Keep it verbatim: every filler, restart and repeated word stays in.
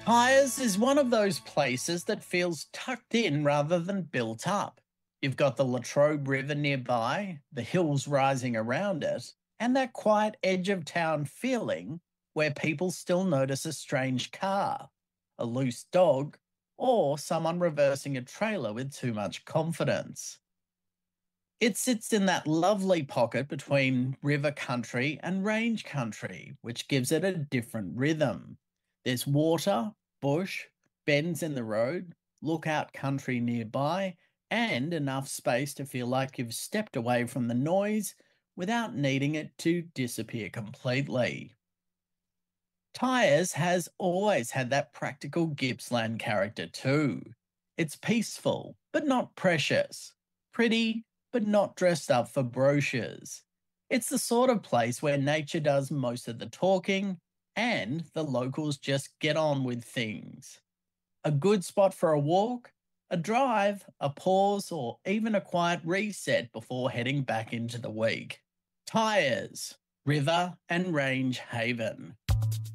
Tyres is one of those places that feels tucked in rather than built up. You've got the Latrobe River nearby, the hills rising around it, and that quiet edge of town feeling where people still notice a strange car, a loose dog, or someone reversing a trailer with too much confidence. It sits in that lovely pocket between river country and range country, which gives it a different rhythm. There's water, bush, bends in the road, lookout country nearby, and enough space to feel like you've stepped away from the noise without needing it to disappear completely. Tyres has always had that practical Gippsland character too. It's peaceful, but not precious. Pretty, but not dressed up for brochures. It's the sort of place where nature does most of the talking and the locals just get on with things. A good spot for a walk, a drive, a pause, or even a quiet reset before heading back into the week. Tyres, River and Range Haven.